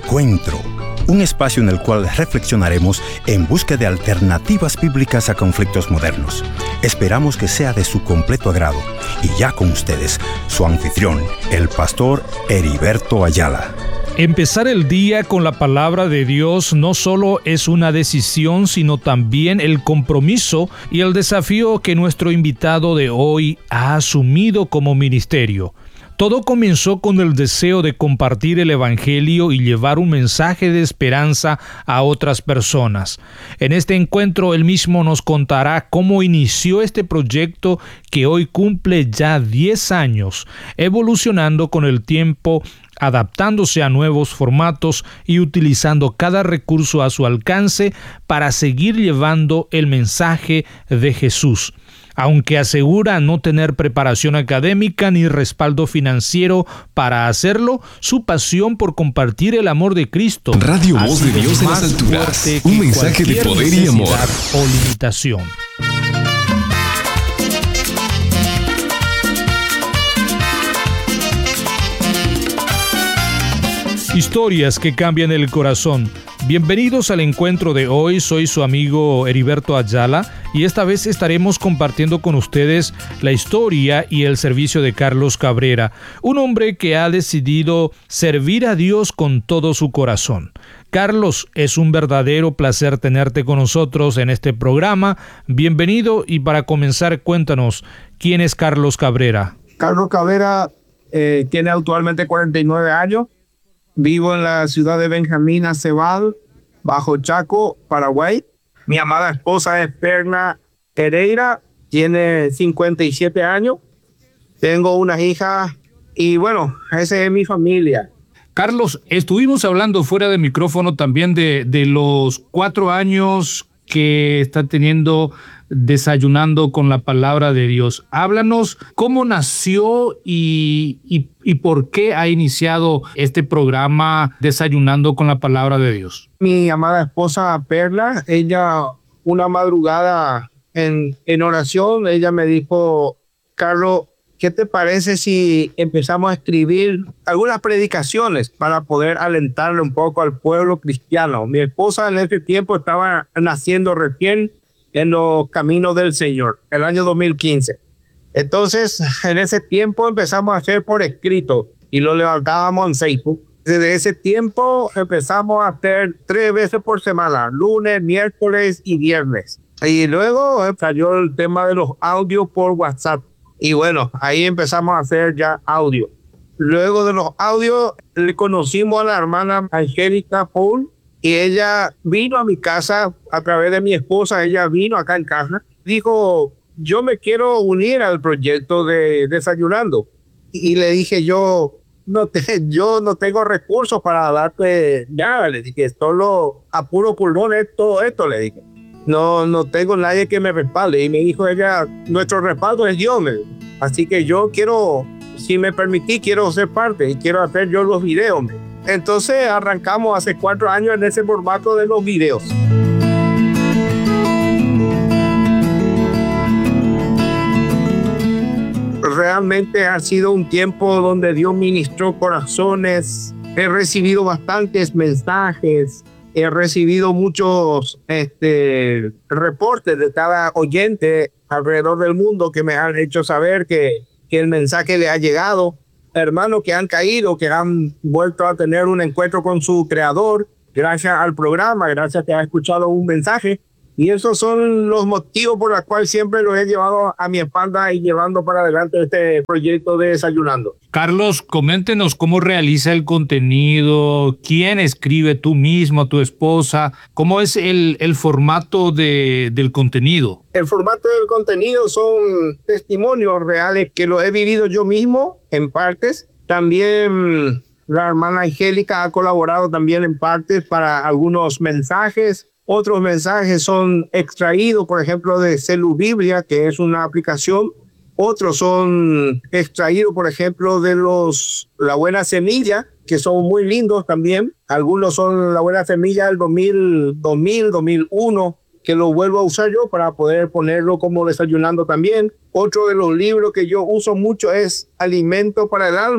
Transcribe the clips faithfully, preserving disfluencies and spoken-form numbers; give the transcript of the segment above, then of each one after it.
Encuentro, un espacio en el cual reflexionaremos en busca de alternativas bíblicas a conflictos modernos. Esperamos que sea de su completo agrado. Y ya con ustedes, su anfitrión, el pastor Heriberto Ayala. Empezar el día con la palabra de Dios no solo es una decisión, sino también el compromiso y el desafío que nuestro invitado de hoy ha asumido como ministerio. Todo comenzó con el deseo de compartir el Evangelio y llevar un mensaje de esperanza a otras personas. En este encuentro, él mismo nos contará cómo inició este proyecto que hoy cumple ya diez años, evolucionando con el tiempo, adaptándose a nuevos formatos y utilizando cada recurso a su alcance para seguir llevando el mensaje de Jesús. Aunque asegura no tener preparación académica ni respaldo financiero para hacerlo, su pasión por compartir el amor de Cristo Radio Voz de Dios en las alturas, un mensaje de poder y amor o limitación. Historias que cambian el corazón. Bienvenidos al encuentro de hoy, soy su amigo Heriberto Ayala y esta vez estaremos compartiendo con ustedes la historia y el servicio de Carlos Cabrera, un hombre que ha decidido servir a Dios con todo su corazón. Carlos, es un verdadero placer tenerte con nosotros en este programa. Bienvenido y para comenzar cuéntanos, ¿quién es Carlos Cabrera? Carlos Cabrera eh, tiene actualmente cuarenta y nueve años. Vivo en la ciudad de Benjamín Acebal, Bajo Chaco, Paraguay. Mi amada esposa es Perla Pereira, tiene cincuenta y siete años. Tengo unas hijas y bueno, esa es mi familia. Carlos, estuvimos hablando fuera de micrófono también de, de los cuatro años que está teniendo Desayunando con la Palabra de Dios. Háblanos cómo nació y, y, y por qué ha iniciado este programa Desayunando con la Palabra de Dios. Mi amada esposa Perla, ella una madrugada en, en oración, ella me dijo: Carlos, ¿qué te parece si empezamos a escribir algunas predicaciones para poder alentarle un poco al pueblo cristiano? Mi esposa en ese tiempo estaba naciendo recién en los caminos del Señor, el año dos mil quince. Entonces, en ese tiempo empezamos a hacer por escrito y lo levantábamos en Facebook. Desde ese tiempo empezamos a hacer tres veces por semana, lunes, miércoles y viernes. Y luego salió el tema de los audios por WhatsApp. Y bueno, ahí empezamos a hacer ya audio. Luego de los audios, le conocimos a la hermana Angélica Paul y ella vino a mi casa a través de mi esposa. Ella vino acá en casa. Dijo: yo me quiero unir al proyecto de Desayunando. Y le dije yo, no te, yo no tengo recursos para darte nada. Le dije, solo a puro pulmón es todo esto, le dije. No, no tengo nadie que me respalde. Y me dijo ella, nuestro respaldo es Dios. Así que yo quiero, si me permití, quiero ser parte y quiero hacer yo los videos. Entonces arrancamos hace cuatro años en ese formato de los videos. Realmente ha sido un tiempo donde Dios ministró corazones. He recibido bastantes mensajes. He recibido muchos este, reportes de cada oyente alrededor del mundo que me han hecho saber que, que el mensaje le ha llegado. Hermanos que han caído, que han vuelto a tener un encuentro con su creador gracias al programa, gracias a que han escuchado un mensaje. Y esos son los motivos por los cuales siempre los he llevado a mi espalda y llevando para adelante este proyecto de Desayunando. Carlos, coméntenos cómo realiza el contenido, quién escribe, tú mismo, tu esposa, cómo es el, el formato de, del contenido. El formato del contenido son testimonios reales que lo he vivido yo mismo en partes. También la hermana Angélica ha colaborado también en partes para algunos mensajes. Otros mensajes son extraídos, por ejemplo, de Celu Biblia, que es una aplicación. Otros son extraídos, por ejemplo, de los La Buena Semilla, que son muy lindos también. Algunos son La Buena Semilla del dos mil, dos mil, dos mil uno, que lo vuelvo a usar yo para poder ponerlo como Desayunando también. Otro de los libros que yo uso mucho es Alimento para el Alma,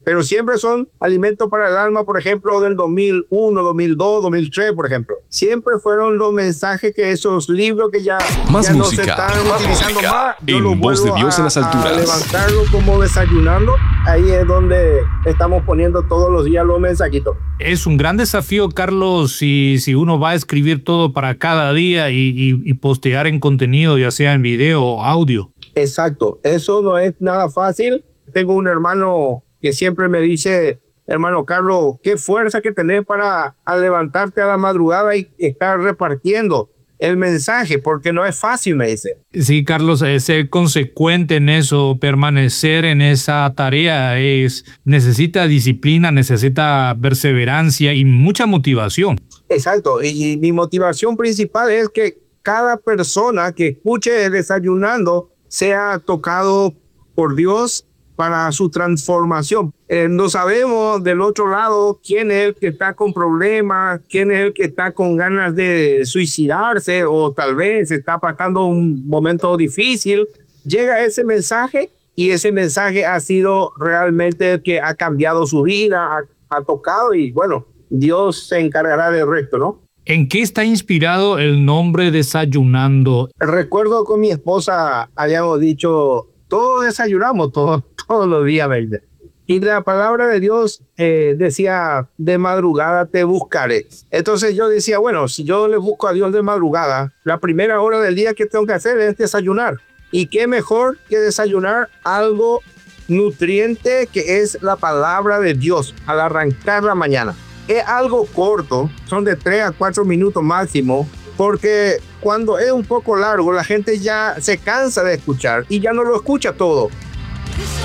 pero siempre son alimentos para el alma, por ejemplo, del dos mil uno, dos mil dos, dos mil tres, por ejemplo. Siempre fueron los mensajes que esos libros que ya, más ya música, no se están más utilizando música, más, yo en los Voz de vuelvo Dios a, en las alturas. a levantarlo como desayunando. Ahí es donde estamos poniendo todos los días los mensajitos. Es un gran desafío, Carlos, si, si uno va a escribir todo para cada día y, y, y postear en contenido, ya sea en video o audio. Exacto, eso no es nada fácil. Tengo un hermano que siempre me dice, hermano Carlos, qué fuerza que tenés para a levantarte a la madrugada y estar repartiendo el mensaje, porque no es fácil, me dice. Sí, Carlos, eh, ser consecuente en eso, permanecer en esa tarea, es necesita disciplina, necesita perseverancia y mucha motivación. Exacto, y mi motivación principal es que cada persona que escuche Desayunando sea tocado por Dios para su transformación. Eh, no sabemos del otro lado quién es el que está con problemas, quién es el que está con ganas de suicidarse o tal vez está pasando un momento difícil. Llega ese mensaje y ese mensaje ha sido realmente el que ha cambiado su vida, ha, ha tocado y bueno, Dios se encargará del resto, ¿no? ¿En qué está inspirado el nombre Desayunando? Recuerdo con mi esposa habíamos dicho, todos desayunamos todos, todos los días, ¿verdad? Y la palabra de Dios eh, decía, de madrugada te buscaré. Entonces yo decía, bueno, si yo le busco a Dios de madrugada, la primera hora del día que tengo que hacer es desayunar. Y qué mejor que desayunar algo nutriente que es la palabra de Dios al arrancar la mañana. Es algo corto, son de tres a cuatro minutos máximo, porque cuando es un poco largo, la gente ya se cansa de escuchar y ya no lo escucha todo.